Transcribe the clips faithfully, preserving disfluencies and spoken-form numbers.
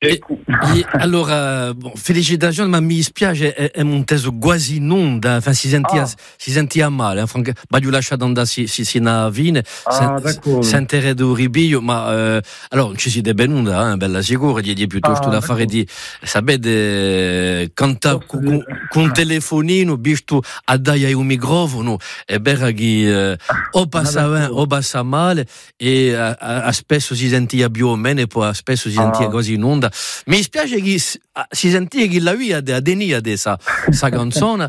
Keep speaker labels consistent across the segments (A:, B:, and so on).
A: E, e, allora, bon, felicitazioni, ma mi spiace, è, è un teso quasi non, da, enfin, si sentia, ah. si sentia male, eh, voglio lasciare andare si, si, si na vine,
B: ah,
A: sentere do ribiglio, ma eh, allora ci si deve nuda, eh, bella sicura, gli è piuttosto ah, da fare di, sapete, canta con, con telefonino, visto a dai un microfono, è vero che eh, o passa bene o passa male, e a, a, spesso si sentia più o meno, e poi spesso si sentia ah. quasi in onda. Mi spiace che si sentia che la via de Adenia de sa, sa canzone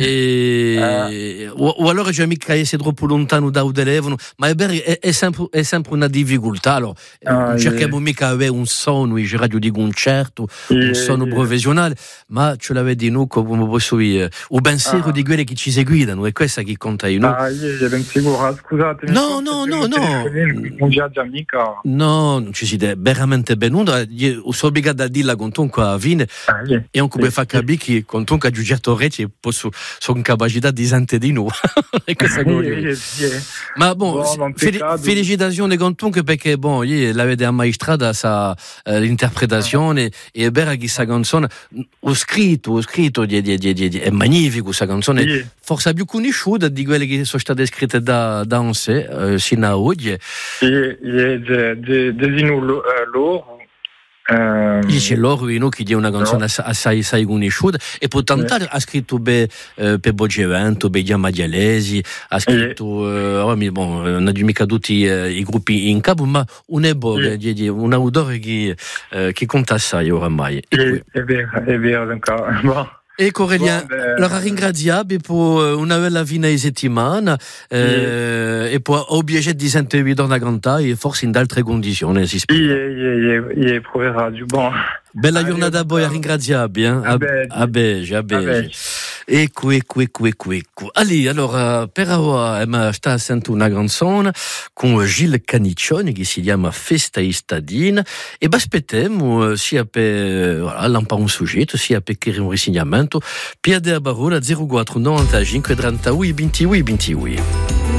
A: e, o, o allora c'è mica essere troppo lontano da un telefono, ma è, vero, è, è, sempre, è sempre una difficoltà. Allora, ah, non cerchiamo yeah. mica avere un suono in radio di concerto, yeah, un suono yeah. professionale, ma ce l'avete di noi come posso dire, un pensiero ah. di quelli che ci seguitano, è questa che conta in noi.
B: Ah, io ben sicuro, scusate.
A: No, no, no, no.
B: Non viaggia mica.
A: No, non ci si deve veramente benuda. Io sono obbligato a dirla con tu a fine
B: ah, yeah.
A: e anche per far capire che con tu a giudicato rete posso sono in capacità di sentire di noi. E questa cosa.
B: Yeah, yeah.
A: Ma bon, bon fel- felicitazioni con tu perché bon, io l'avete ammaestrata sa uh, l'interpretazione ah. e è vero che questa canzone ho scritto, ho scritto di, di, di, di, è magnifico questa canzone, yeah. forse più conosciuta di quelle che sono state scritte da da Onse uh, sino a oggi.
B: Sì, desino loro.
A: Dice loro no, che è una canzone no. assai, assai conosciuta e poi tant'altro yeah. ha scritto per eh, per Bogevento, per Giamadialesi, ha scritto yeah. eh, bon, non ha mica tutti eh, i gruppi in capo, ma un ebo, yeah. un autore che, eh, che conta assai oramai.
B: Yeah, è vero, è vero ancora. Bon.
A: E Corelien, bon, allora ringraziamo per una bella fine di settimana eh, yeah. e poi obiettivo di sentirvi tornare a cantare e forse in altre condizioni si spera.
B: Yeah, yeah, yeah, yeah, proverà, bon.
A: Bella giornata a voi, ringraziabili. Eh? A bege, a bege. Ecco, ecco, ecco, ecco, ecco. Allora, allora per ora, eh, sta sentendo una canzone con Gilles Caniccioni che si chiama Festa Istadina e aspettiamo sia per voilà, lampare un soggetto, sia per chiedere un risegnamento. Piede a Barola zero quattro novantacinque trentacinque ventidue ventidue.